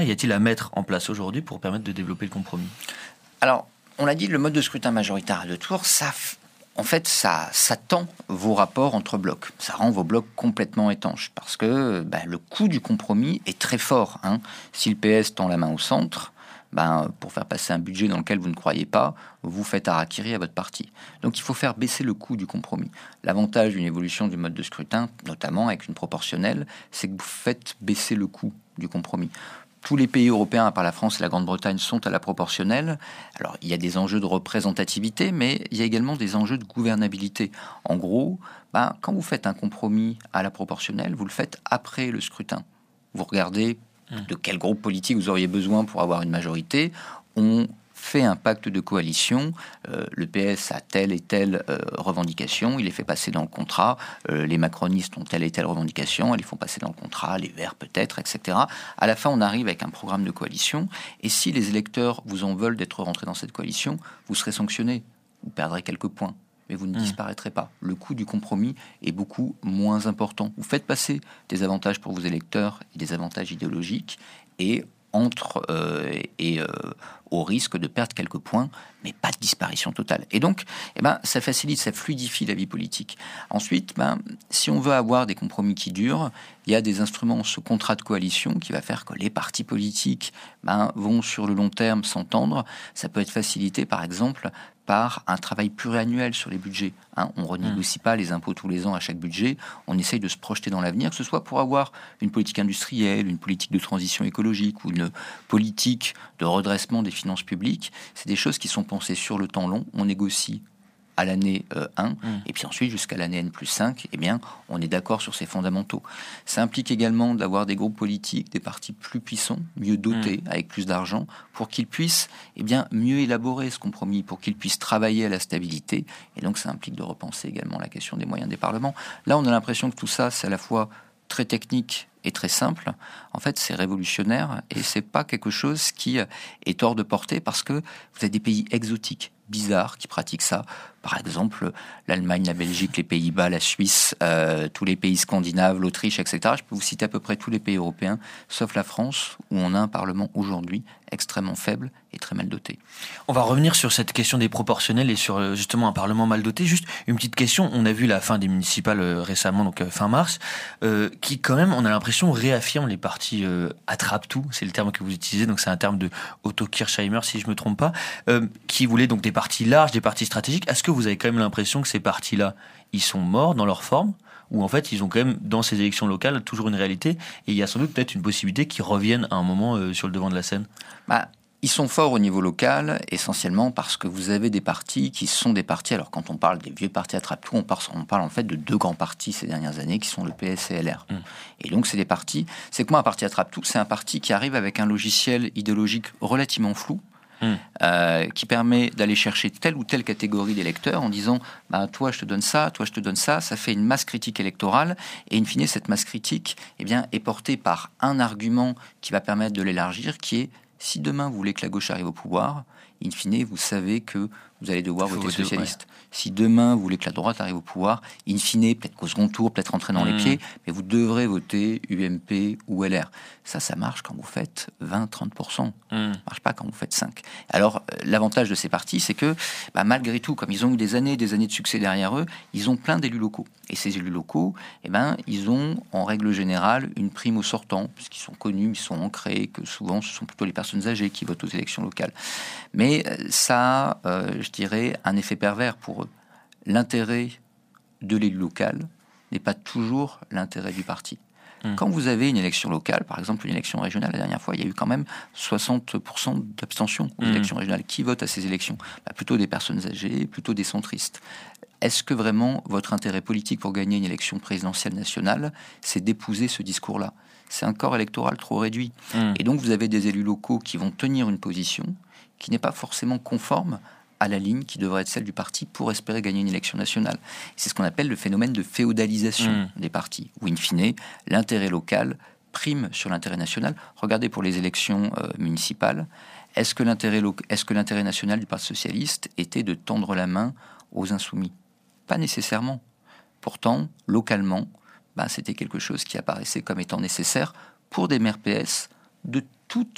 Y a-t-il à mettre en place aujourd'hui pour permettre de développer le compromis ? Alors, on l'a dit, le mode de scrutin majoritaire à deux tours, ça tend vos rapports entre blocs. Ça rend vos blocs complètement étanches parce que le coût du compromis est très fort. Si le PS tend la main au centre, pour faire passer un budget dans lequel vous ne croyez pas, vous faites harakiri à votre parti. Donc il faut faire baisser le coût du compromis. L'avantage d'une évolution du mode de scrutin, notamment avec une proportionnelle, c'est que vous faites baisser le coût du compromis. Tous les pays européens, à part la France et la Grande-Bretagne, sont à la proportionnelle. Alors, il y a des enjeux de représentativité, mais il y a également des enjeux de gouvernabilité. En gros, quand vous faites un compromis à la proportionnelle, vous le faites après le scrutin. Vous regardez de quel groupe politique vous auriez besoin pour avoir une majorité. On fait un pacte de coalition, le PS a telle et telle revendication, il les fait passer dans le contrat, les macronistes ont telle et telle revendication, ils les font passer dans le contrat, les Verts peut-être, etc. À la fin, on arrive avec un programme de coalition, et si les électeurs vous en veulent d'être rentrés dans cette coalition, vous serez sanctionné, vous perdrez quelques points, mais vous ne disparaîtrez pas. Le coût du compromis est beaucoup moins important. Vous faites passer des avantages pour vos électeurs et des avantages idéologiques, et au risque de perdre quelques points, mais pas de disparition totale. Et donc, ça facilite, ça fluidifie la vie politique. Ensuite, si on veut avoir des compromis qui durent, il y a des instruments, ce contrat de coalition qui va faire que les partis politiques vont sur le long terme s'entendre. Ça peut être facilité, par exemple, par un travail pluriannuel sur les budgets. On ne renégocie pas les impôts tous les ans à chaque budget, on essaye de se projeter dans l'avenir, que ce soit pour avoir une politique industrielle, une politique de transition écologique ou une politique de redressement des finances publiques. C'est des choses qui sont pensées sur le temps long, on négocie à l'année 1, et puis ensuite jusqu'à l'année N+5, on est d'accord sur ces fondamentaux. Ça implique également d'avoir des groupes politiques, des partis plus puissants, mieux dotés, avec plus d'argent, pour qu'ils puissent mieux élaborer ce compromis, pour qu'ils puissent travailler à la stabilité, et donc ça implique de repenser également la question des moyens des parlements. Là, on a l'impression que tout ça, c'est à la fois très technique et très simple. En fait, c'est révolutionnaire, et c'est pas quelque chose qui est hors de portée, parce que vous avez des pays exotiques, bizarres, qui pratiquent ça. Par exemple, l'Allemagne, la Belgique, les Pays-Bas, la Suisse, tous les pays scandinaves, l'Autriche, etc. Je peux vous citer à peu près tous les pays européens, sauf la France, où on a un Parlement aujourd'hui extrêmement faible et très mal doté. On va revenir sur cette question des proportionnels et sur justement un Parlement mal doté. Juste une petite question, on a vu la fin des municipales récemment, donc fin mars, qui quand même, on a l'impression, réaffirme les partis attrape-tout, c'est le terme que vous utilisez, donc c'est un terme de Otto Kirchheimer, si je ne me trompe pas, qui voulait donc des partis larges, des partis stratégiques. Est-ce que vous avez quand même l'impression que ces partis-là, ils sont morts dans leur forme, ou en fait ils ont quand même dans ces élections locales toujours une réalité, et il y a sans doute peut-être une possibilité qu'ils reviennent à un moment sur le devant de la scène? Ils sont forts au niveau local, essentiellement parce que vous avez des partis qui sont des partis, alors quand on parle des vieux partis attrape-tout, on parle en fait de deux grands partis ces dernières années, qui sont le PS et LR. Et donc c'est des partis, c'est que moi un parti attrape-tout, c'est un parti qui arrive avec un logiciel idéologique relativement flou, qui permet d'aller chercher telle ou telle catégorie d'électeurs en disant toi je te donne ça, toi je te donne ça, ça fait une masse critique électorale, et in fine cette masse critique est portée par un argument qui va permettre de l'élargir, qui est: si demain vous voulez que la gauche arrive au pouvoir, in fine vous savez que vous allez devoir voter socialiste. Si demain vous voulez que la droite arrive au pouvoir, in fine, peut-être qu'au second tour, peut-être rentrer dans les pieds, mais vous devrez voter UMP ou LR. Ça marche quand vous faites 20-30%. Ça ne marche pas quand vous faites 5%. Alors, l'avantage de ces partis, c'est que, malgré tout, comme ils ont eu des années de succès derrière eux, ils ont plein d'élus locaux. Et ces élus locaux, ils ont, en règle générale, une prime au sortant, puisqu'ils sont connus, ils sont ancrés, que souvent, ce sont plutôt les personnes âgées qui votent aux élections locales. Mais ça a, je dirais, un effet pervers pour eux. L'intérêt de l'élu local n'est pas toujours l'intérêt du parti. Quand vous avez une élection locale, par exemple une élection régionale, la dernière fois, il y a eu quand même 60% d'abstention aux élections régionales. Qui vote à ces élections ? Plutôt des personnes âgées, plutôt des centristes. Est-ce que vraiment votre intérêt politique pour gagner une élection présidentielle nationale, c'est d'épouser ce discours-là ? C'est un corps électoral trop réduit. Et donc vous avez des élus locaux qui vont tenir une position qui n'est pas forcément conforme à la ligne qui devrait être celle du parti pour espérer gagner une élection nationale. C'est ce qu'on appelle le phénomène de féodalisation des partis, où in fine, l'intérêt local prime sur l'intérêt national. Regardez pour les élections municipales, est-ce que l'intérêt national du Parti socialiste était de tendre la main aux insoumis ? Pas nécessairement. Pourtant, localement, c'était quelque chose qui apparaissait comme étant nécessaire pour des maires PS de toute